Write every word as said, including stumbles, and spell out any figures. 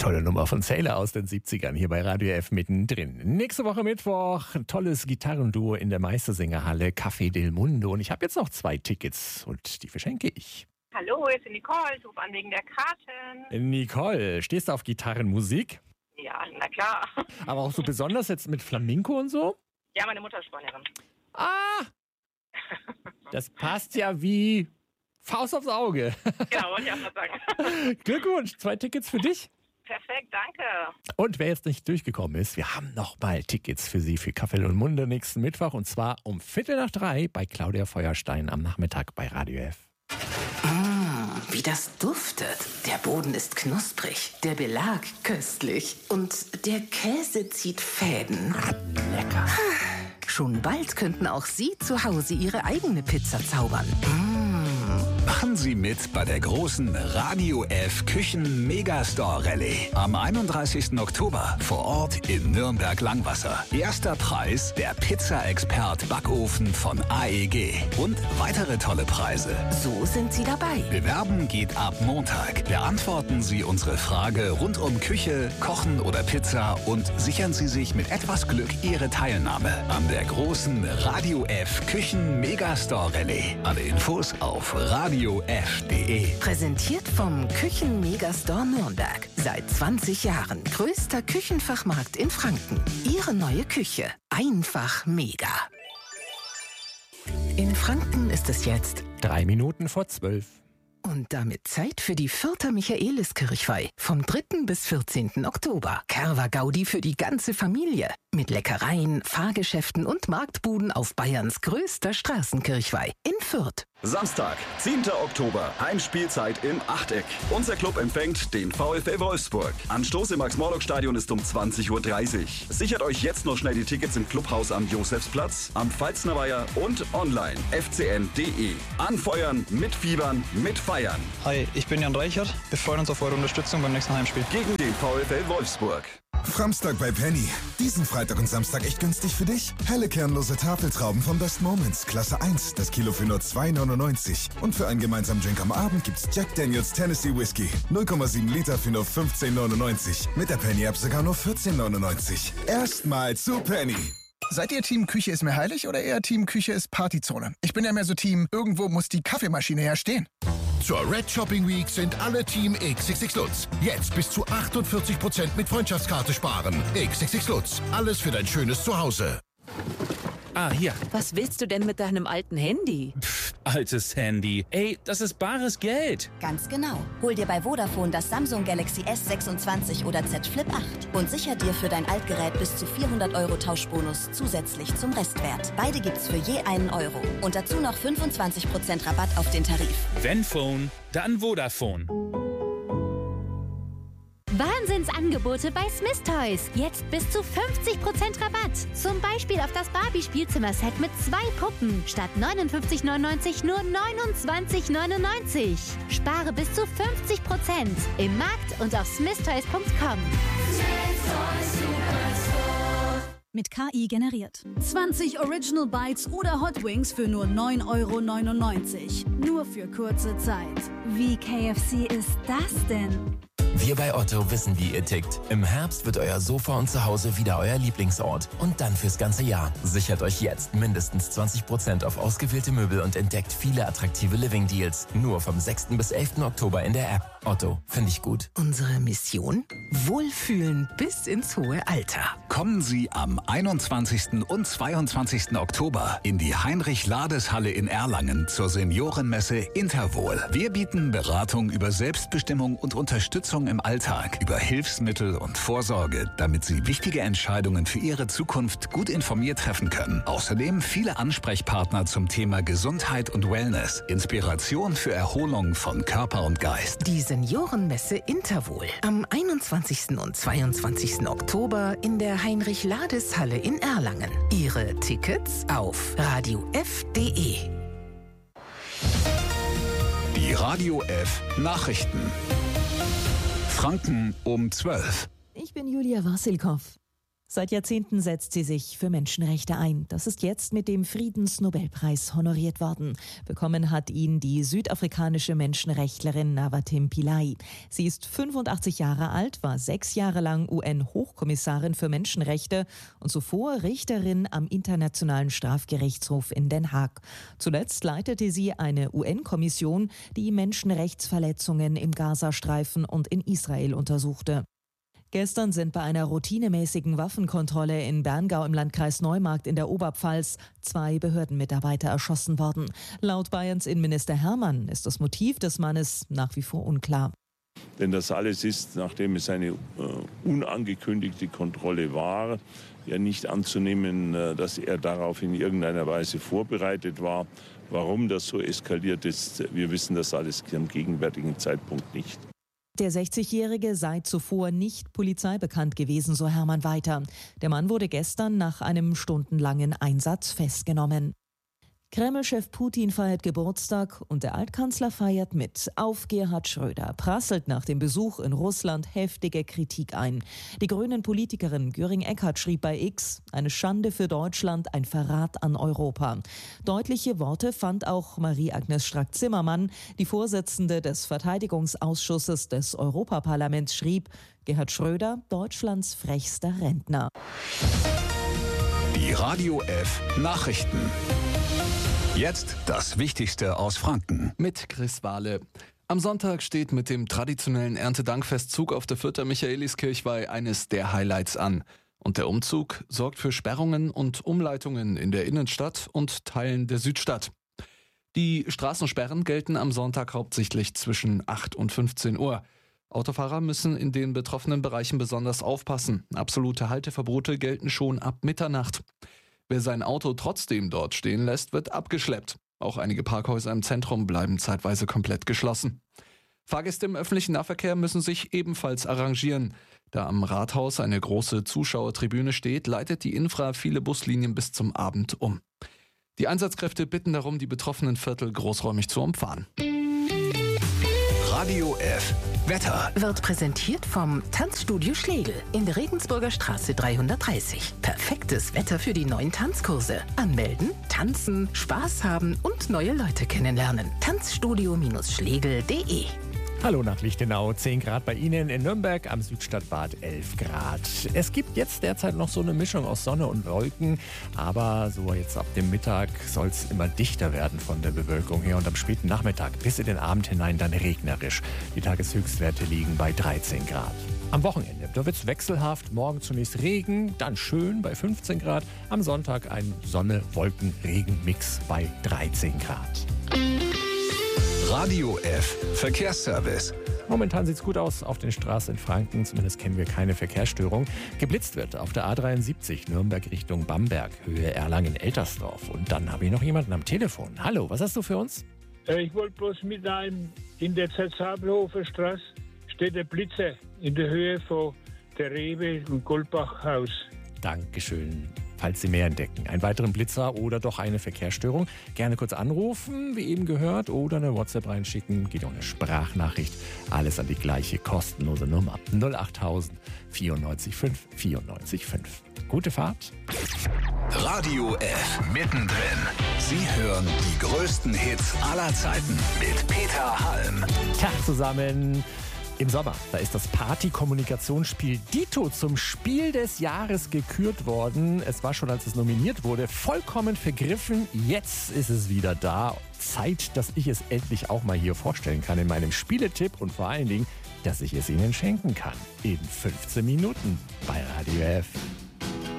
Tolle Nummer von Sailor aus den siebzigern hier bei Radio F mittendrin. Nächste Woche Mittwoch ein tolles Gitarrenduo in der Meistersingerhalle Café del Mundo. Und ich habe jetzt noch zwei Tickets und die verschenke ich. Hallo, hier ist Nicole, ich rufe an wegen der Karten. Nicole, stehst du auf Gitarrenmusik? Ja, na klar. Aber auch so besonders jetzt mit Flamenco und so? Ja, meine Mutter ist Spanierin. Ah! Das passt ja wie Faust aufs Auge. Genau, wollte ich auch mal sagen. Glückwunsch, zwei Tickets für dich. Perfekt, danke. Und wer jetzt nicht durchgekommen ist, wir haben noch mal Tickets für Sie für Café und Munde nächsten Mittwoch. Und zwar um Viertel nach drei bei Claudia Feuerstein am Nachmittag bei Radio F. Mmh, wie das duftet. Der Boden ist knusprig, der Belag köstlich und der Käse zieht Fäden. Lecker. Schon bald könnten auch Sie zu Hause Ihre eigene Pizza zaubern. Mmh. Machen Sie mit bei der großen Radio F Küchen Megastore Rallye am einunddreißigsten Oktober vor Ort in Nürnberg-Langwasser. Erster Preis der Pizza-Expert Backofen von A E G und weitere tolle Preise. So sind Sie dabei. Bewerben geht ab Montag. Beantworten Sie unsere Frage rund um Küche, Kochen oder Pizza und sichern Sie sich mit etwas Glück Ihre Teilnahme an der großen Radio F Küchen Megastore Rallye. Alle Infos auf radio f punkt de. Präsentiert vom Küchen Megastore Nürnberg. Seit zwanzig Jahren größter Küchenfachmarkt in Franken. Ihre neue Küche. Einfach mega. In Franken ist es jetzt Drei Minuten vor zwölf. und damit Zeit für die Fürther Michaeliskirchweih vom dritten bis vierzehnten Oktober. Kerwa Gaudi für die ganze Familie. Mit Leckereien, Fahrgeschäften und Marktbuden auf Bayerns größter Straßenkirchweih in Fürth. Samstag, zehnten Oktober, Heimspielzeit im Achteck. Unser Club empfängt den VfL Wolfsburg. Anstoß im Max-Morlock-Stadion ist um zwanzig Uhr dreißig. Sichert euch jetzt noch schnell die Tickets im Clubhaus am Josefsplatz, am Pfalznerweiher und online f c n punkt de. Anfeuern, mitfiebern, mitfeiern. Hi, ich bin Jan Reichert. Wir freuen uns auf eure Unterstützung beim nächsten Heimspiel. Gegen den VfL Wolfsburg. Framstag bei Penny. Diesen Freitag und Samstag echt günstig für dich. Helle kernlose Tafeltrauben vom Best Moments. Klasse eins. Das Kilo für nur zwei neunundneunzig. Und für einen gemeinsamen Drink am Abend gibt's Jack Daniels Tennessee Whiskey. null Komma sieben Liter für nur fünfzehn neunundneunzig. Mit der Penny-App sogar nur vierzehn neunundneunzig. Erstmal zu Penny. Seid ihr Team Küche ist mir heilig oder eher Team Küche ist Partyzone? Ich bin ja mehr so Team, irgendwo muss die Kaffeemaschine herstehen. Zur Red Shopping Week sind alle Team X X X Lutz. Jetzt bis zu achtundvierzig Prozent mit Freundschaftskarte sparen. X X X Lutz. Alles für dein schönes Zuhause. Ah, hier. Was willst du denn mit deinem alten Handy? Pff, altes Handy. Ey, das ist bares Geld. Ganz genau. Hol dir bei Vodafone das Samsung Galaxy S sechsundzwanzig oder Z Flip acht und sicher dir für dein Altgerät bis zu vierhundert Euro Tauschbonus zusätzlich zum Restwert. Beide gibt's für je einen Euro. Und dazu noch fünfundzwanzig Prozent Rabatt auf den Tarif. Wenn Phone, dann Vodafone. Wahnsinnsangebote bei Smith Toys. Jetzt bis zu fünfzig Prozent Rabatt. Zum Beispiel auf das Barbie-Spielzimmerset mit zwei Puppen. Statt neunundfünfzig neunundneunzig nur neunundzwanzig neunundneunzig. Spare bis zu fünfzig Prozent im Markt und auf smith toys punkt com. Mit K I generiert. zwanzig Original Bites oder Hot Wings für nur neun Euro neunundneunzig. Nur für kurze Zeit. Wie K F C ist das denn? Wir bei Otto wissen, wie ihr tickt. Im Herbst wird euer Sofa und Zuhause wieder euer Lieblingsort. Und dann fürs ganze Jahr. Sichert euch jetzt mindestens zwanzig Prozent auf ausgewählte Möbel und entdeckt viele attraktive Living-Deals. Nur vom sechsten bis elften Oktober in der App. Otto, finde ich gut. Unsere Mission? Wohlfühlen bis ins hohe Alter. Kommen Sie am einundzwanzigsten und zweiundzwanzigsten Oktober in die Heinrich-Lades-Halle in Erlangen zur Seniorenmesse Interwohl. Wir bieten Beratung über Selbstbestimmung und Unterstützung im Alltag, über Hilfsmittel und Vorsorge, damit Sie wichtige Entscheidungen für Ihre Zukunft gut informiert treffen können. Außerdem viele Ansprechpartner zum Thema Gesundheit und Wellness, Inspiration für Erholung von Körper und Geist. Die Seniorenmesse Interwohl am einundzwanzigsten und zweiundzwanzigsten Oktober in der Heinrich-Lades-Halle in Erlangen. Ihre Tickets auf radio f punkt de. Die Radio F Nachrichten. Franken um zwölf. Ich bin Julia Wassilkow. Seit Jahrzehnten setzt sie sich für Menschenrechte ein. Das ist jetzt mit dem Friedensnobelpreis honoriert worden. Bekommen hat ihn die südafrikanische Menschenrechtlerin Navatim Pillay. Sie ist fünfundachtzig Jahre alt, war sechs Jahre lang U N-Hochkommissarin für Menschenrechte und zuvor Richterin am Internationalen Strafgerichtshof in Den Haag. Zuletzt leitete sie eine U N-Kommission, die Menschenrechtsverletzungen im Gazastreifen und in Israel untersuchte. Gestern sind bei einer routinemäßigen Waffenkontrolle in Berngau im Landkreis Neumarkt in der Oberpfalz zwei Behördenmitarbeiter erschossen worden. Laut Bayerns Innenminister Hermann ist das Motiv des Mannes nach wie vor unklar. Denn das alles ist, nachdem es eine äh, unangekündigte Kontrolle war, ja nicht anzunehmen, äh, dass er darauf in irgendeiner Weise vorbereitet war. Warum das so eskaliert ist, wir wissen das alles am gegenwärtigen Zeitpunkt nicht. Der sechzigjährige sei zuvor nicht polizeibekannt gewesen, so Hermann weiter. Der Mann wurde gestern nach einem stundenlangen Einsatz festgenommen. Kreml-Chef Putin feiert Geburtstag und der Altkanzler feiert mit. Auf Gerhard Schröder prasselt nach dem Besuch in Russland heftige Kritik ein. Die Grünen-Politikerin Göring-Eckardt schrieb bei X: Eine Schande für Deutschland, ein Verrat an Europa. Deutliche Worte fand auch Marie-Agnes Strack-Zimmermann. Die Vorsitzende des Verteidigungsausschusses des Europaparlaments schrieb: Gerhard Schröder, Deutschlands frechster Rentner. Die Radio F Nachrichten. Jetzt das Wichtigste aus Franken. Mit Chris Wahle. Am Sonntag steht mit dem traditionellen Erntedankfestzug auf der Fürther Michaeliskirchweih eines der Highlights an. Und der Umzug sorgt für Sperrungen und Umleitungen in der Innenstadt und Teilen der Südstadt. Die Straßensperren gelten am Sonntag hauptsächlich zwischen acht und fünfzehn Uhr. Autofahrer müssen in den betroffenen Bereichen besonders aufpassen. Absolute Halteverbote gelten schon ab Mitternacht. Wer sein Auto trotzdem dort stehen lässt, wird abgeschleppt. Auch einige Parkhäuser im Zentrum bleiben zeitweise komplett geschlossen. Fahrgäste im öffentlichen Nahverkehr müssen sich ebenfalls arrangieren. Da am Rathaus eine große Zuschauertribüne steht, leitet die Infra viele Buslinien bis zum Abend um. Die Einsatzkräfte bitten darum, die betroffenen Viertel großräumig zu umfahren. Radio F Wetter wird präsentiert vom Tanzstudio Schlegel in der Regensburger Straße dreihundertdreißig. Perfektes Wetter für die neuen Tanzkurse. Anmelden, tanzen, Spaß haben und neue Leute kennenlernen. Tanzstudio Schlegel punkt de. Hallo nach Lichtenau, zehn Grad bei Ihnen, in Nürnberg am Südstadtbad elf Grad. Es gibt jetzt derzeit noch so eine Mischung aus Sonne und Wolken, aber so jetzt ab dem Mittag soll es immer dichter werden von der Bewölkung her und am späten Nachmittag bis in den Abend hinein dann regnerisch. Die Tageshöchstwerte liegen bei dreizehn Grad. Am Wochenende, da wird es wechselhaft, morgen zunächst Regen, dann schön bei fünfzehn Grad, am Sonntag ein Sonne-Wolken-Regen-Mix bei dreizehn Grad. Radio F Verkehrsservice. Momentan sieht es gut aus auf den Straßen in Franken, zumindest kennen wir keine Verkehrsstörung. Geblitzt wird auf der A dreiundsiebzig Nürnberg Richtung Bamberg, Höhe Erlangen-Eltersdorf. Und dann habe ich noch jemanden am Telefon. Hallo, was hast du für uns? Ich wollte bloß mitteilen, in der Zerzabelhofer Straße steht der Blitzer in der Höhe von der Rewe und Goldbachhaus. Dankeschön. Falls Sie mehr entdecken, einen weiteren Blitzer oder doch eine Verkehrsstörung, gerne kurz anrufen, wie eben gehört, oder eine WhatsApp reinschicken, geht auch eine Sprachnachricht. Alles an die gleiche kostenlose Nummer null achttausend vierundneunzig fünf vierundneunzig fünf. Gute Fahrt. Radio F mittendrin. Sie hören die größten Hits aller Zeiten mit Peter Halm. Tag zusammen. Im Sommer, da ist das Party-Kommunikationsspiel Dito zum Spiel des Jahres gekürt worden. Es war schon, als es nominiert wurde, vollkommen vergriffen. Jetzt ist es wieder da. Zeit, dass ich es endlich auch mal hier vorstellen kann in meinem Spieletipp und vor allen Dingen, dass ich es Ihnen schenken kann. In fünfzehn Minuten bei Radio F.